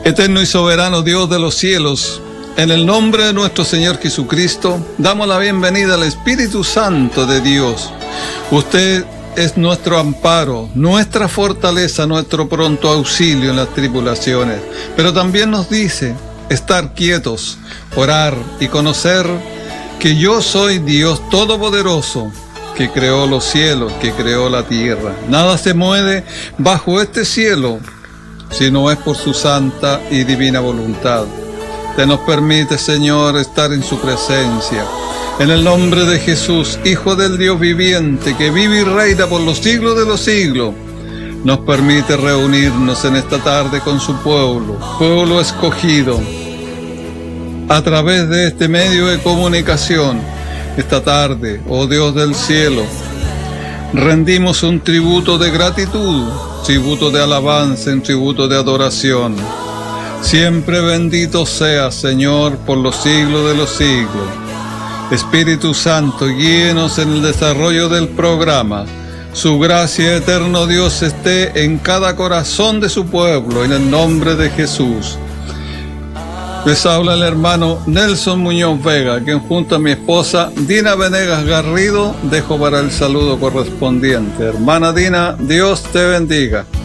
Eterno y soberano Dios de los cielos, en el nombre de nuestro Señor Jesucristo, damos la bienvenida al Espíritu Santo de Dios. Usted es nuestro amparo, nuestra fortaleza, nuestro pronto auxilio en las tribulaciones. Pero también nos dice estar quietos, orar y conocer que yo soy Dios Todopoderoso, que creó los cielos, que creó la tierra. Nada se mueve bajo este cielo si no es por su santa y divina voluntad. Te nos permite, Señor, estar en su presencia. En el nombre de Jesús, Hijo del Dios viviente, que vive y reina por los siglos de los siglos, nos permite reunirnos en esta tarde con su pueblo escogido, a través de este medio de comunicación. Esta tarde, oh Dios del cielo, rendimos un tributo de gratitud, tributo de alabanza, un tributo de adoración. Siempre bendito seas, Señor, por los siglos de los siglos. Espíritu Santo, guíenos en el desarrollo del programa. Su gracia, eterno Dios, esté en cada corazón de su pueblo, en el nombre de Jesús. Les habla el hermano Nelson Muñoz Vega, quien junto a mi esposa Dina Venegas Garrido dejo para el saludo correspondiente. Hermana Dina, Dios te bendiga.